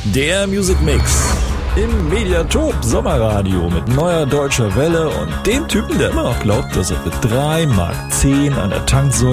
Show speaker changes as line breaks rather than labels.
Der Music Mix im Mediatorp Sommerradio mit neuer deutscher Welle und dem Typen, der immer noch glaubt, dass er für 3,10 Mark an der Tanksäule